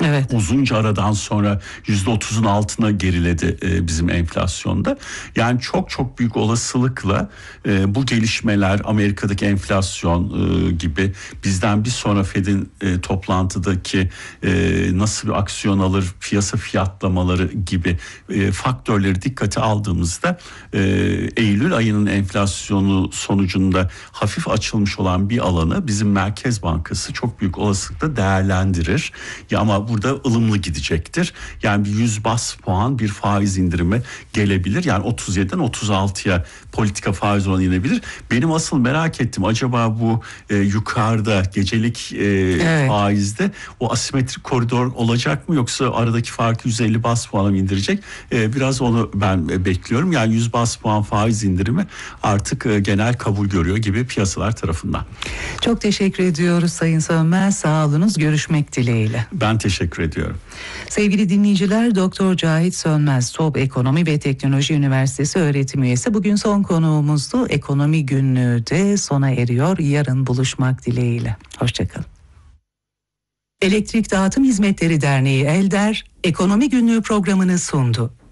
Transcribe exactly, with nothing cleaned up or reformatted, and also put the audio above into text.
Evet. Uzunca aradan sonra yüzde otuzun altına geriledi e, bizim enflasyonda. Yani çok çok büyük olasılıkla e, bu gelişmeler, Amerika'daki enflasyon e, gibi, bizden bir sonra Fed'in e, toplantıdaki e, nasıl bir aksiyon alır, piyasa fiyatlamaları gibi e, faktörleri dikkate aldığımızda e, Eylül ayının enflasyonu sonucunda hafif açılmış olan bir alanı bizim Merkez Bankası çok büyük olasılıkla değerlendirir. Ya ama burada ılımlı gidecektir. Yani bir yüz bas puan bir faiz indirimi gelebilir. Yani otuz yediden otuz altıya politika faiz oranı inebilir. Benim asıl merak ettim, acaba bu e, yukarıda gecelik e, evet. faizde o asimetrik koridor olacak mı, yoksa aradaki farkı yüz elli bas puana mı indirecek? E, biraz onu ben e, bekliyorum. Yani yüz bas puan faiz indirimi artık e, genel kabul görüyor gibi piyasalar tarafından. Çok teşekkür ediyoruz Sayın Sönmez. Sağ olunuz. Görüşmek dileğiyle. Ben teşekkür ediyorum. Sevgili dinleyiciler, Doktor Cahit Sönmez, TOB Ekonomi ve Teknoloji Üniversitesi öğretim üyesi. Bugün son konuğumuzdu. Ekonomi günlüğü de sona eriyor. Yarın buluşmak dileğiyle. Hoşçakalın. Elektrik Dağıtım Hizmetleri Derneği ELDER, Ekonomi Günlüğü programını sundu.